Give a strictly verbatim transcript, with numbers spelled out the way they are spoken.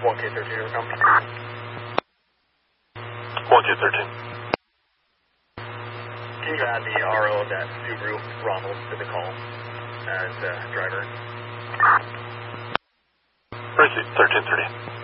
one K thirteen, here we come. one K thirteen. Can you add the R O of that Subaru, Ronald, to the call as uh, driver? Receipt, thirteen thirty.